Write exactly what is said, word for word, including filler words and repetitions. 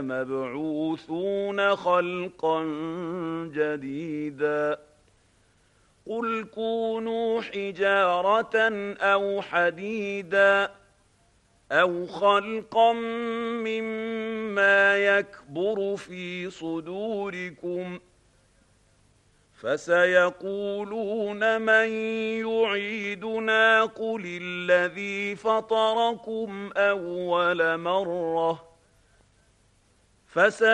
مبعوثون خلقا جديدا قل كونوا حجارة أو حديدا أو خلقا مما يكبر في صدوركم فسيقولون من يعيدنا قل الذي فطركم أول مرة فس